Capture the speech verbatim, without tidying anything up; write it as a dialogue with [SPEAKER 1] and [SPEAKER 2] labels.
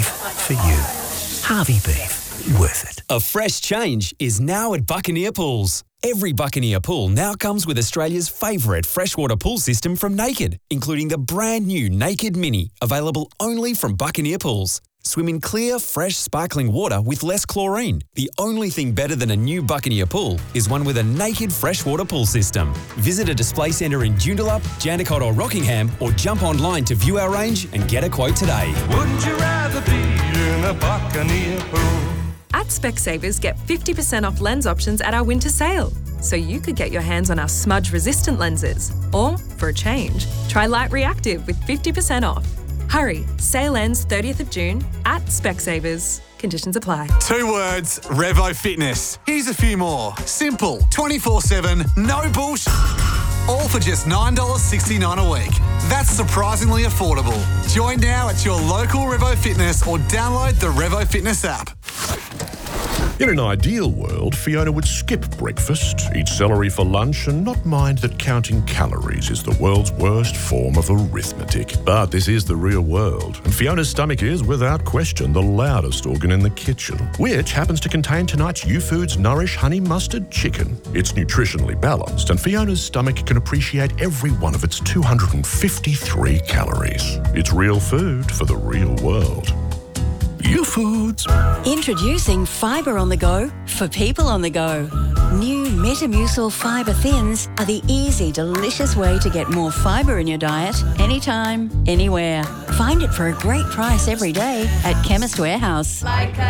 [SPEAKER 1] for you. Harvey Beef, worth it.
[SPEAKER 2] A fresh change is now at Buccaneer Pools. Every Buccaneer pool now comes with Australia's favourite freshwater pool system from Naked, including the brand new Naked Mini, available only from Buccaneer Pools. Swim in clear, fresh, sparkling water with less chlorine. The only thing better than a new Buccaneer pool is one with a Naked freshwater pool system. Visit a display centre in Joondalup, Jandakot or Rockingham, or jump online to view our range and get a quote today.
[SPEAKER 3] Wouldn't you rather be in a Buccaneer pool?
[SPEAKER 4] At Specsavers, get fifty percent off lens options at our winter sale. So you could get your hands on our smudge-resistant lenses. Or, for a change, try Light Reactive with fifty percent off. Hurry, sale ends thirtieth of June at Specsavers. Conditions apply.
[SPEAKER 5] Two words, Revo Fitness. Here's a few more. Simple, twenty-four seven, no bullshit. All for just nine dollars sixty-nine a week. That's surprisingly affordable. Join now at your local Revo Fitness or download the Revo Fitness app.
[SPEAKER 6] In an ideal world, Fiona would skip breakfast, eat celery for lunch, and not mind that counting calories is the world's worst form of arithmetic. But this is the real world, and Fiona's stomach is, without question, the loudest organ in the kitchen, which happens to contain tonight's U-Foods Nourish Honey Mustard Chicken. It's nutritionally balanced, and Fiona's stomach can appreciate every one of its two hundred fifty-three calories. It's real food for the real world. U-Foods.
[SPEAKER 7] Introducing Fibre on the Go for people on the go. New Metamucil Fibre Thins are the easy, delicious way to get more fibre in your diet anytime, anywhere. Find it for a great price every day at Chemist Warehouse. Like